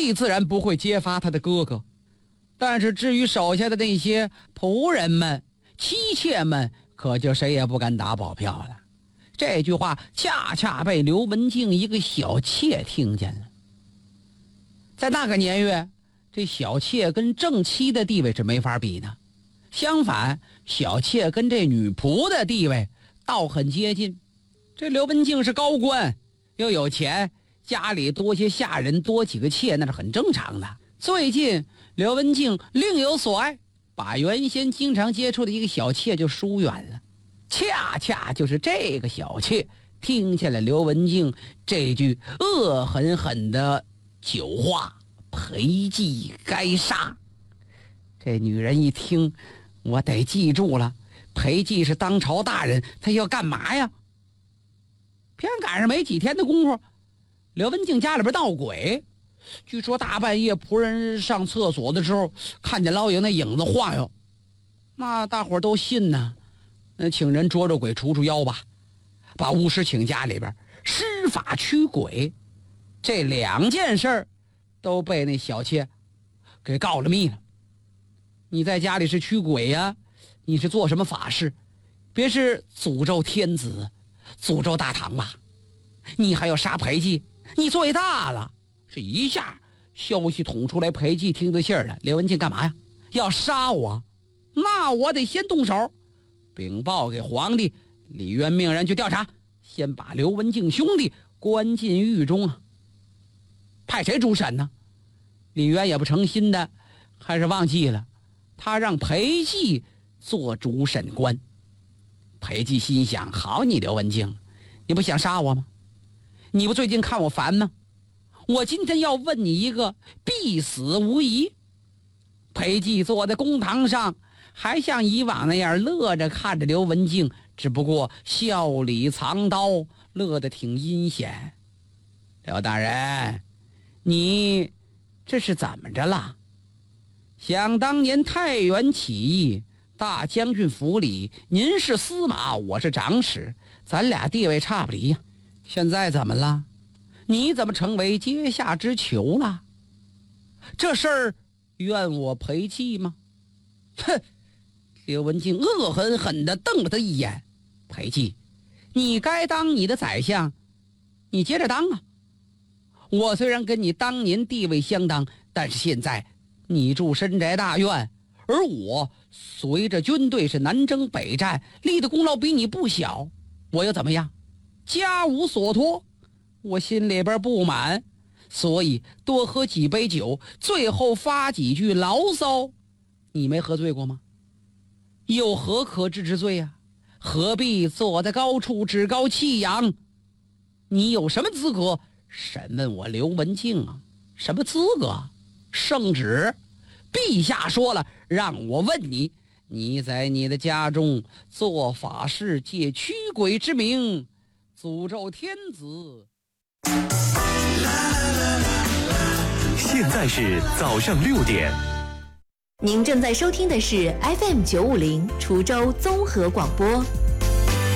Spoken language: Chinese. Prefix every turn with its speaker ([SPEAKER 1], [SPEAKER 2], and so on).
[SPEAKER 1] 帝自然不会揭发他的哥哥，但是至于手下的那些仆人们、妻妾们，可就谁也不敢打保票了。这句话恰恰被刘文静一个小妾听见了。在那个年月，这小妾跟正妻的地位是没法比的，相反，小妾跟这女仆的地位倒很接近。这刘文静是高官，又有钱，家里多些下人，多几个妾，那是很正常的。最近刘文静另有所爱，把原先经常接触的一个小妾就疏远了。恰恰就是这个小妾听见了刘文静这句恶狠狠的酒话，裴寂该杀。这女人一听，我得记住了，裴寂是当朝大人，他要干嘛呀？偏赶上没几天的功夫，刘文静家里边闹鬼，据说大半夜仆人上厕所的时候看见老有那影子晃悠，那大伙都信呢。请人捉捉鬼除除妖吧，把巫师请家里边施法驱鬼。这2件事都被那小妾给告了密了。你在家里是驱鬼呀？你是做什么法事？别是诅咒天子，诅咒大唐吧？你还要杀裴寂，你罪大了。这一下消息捅出来，裴寂听得信儿了。刘文静干嘛呀？要杀我？那我得先动手，禀报给皇帝。李渊命人去调查，先把刘文静兄弟关进狱中啊。派谁主审呢？李渊也不诚心的，还是忘记了，他让裴寂做主审官。裴寂心想：好你刘文静，你不想杀我吗？你不最近看我烦吗？我今天要问你一个必死无疑。裴寂坐在公堂上，还像以往那样乐着看着刘文静，只不过笑里藏刀，乐得挺阴险。刘大人，你这是怎么着了？想当年太原起义，大将军府里您是司马，我是长史，咱俩地位差不离呀。现在怎么了？你怎么成为阶下之囚了？这事儿怨我裴寂吗？哼！刘文静恶狠狠地瞪了他一眼。裴寂，你该当你的宰相，你接着当啊。我虽然跟你当年地位相当，但是现在你住深宅大院，而我随着军队是南征北战，立的功劳比你不小，我又怎么样？家无所托，我心里边不满，所以多喝几杯酒，最后发几句牢骚。你没喝醉过吗？有何可治之罪啊？何必坐在高处趾高气扬？你有什么资格审问我刘文静啊？什么资格？圣旨，陛下说了，让我问你，你在你的家中做法事，借驱鬼之名诅咒天子。
[SPEAKER 2] 现在是早上6点。
[SPEAKER 3] 您正在收听的是 FM 950滁州综合广播。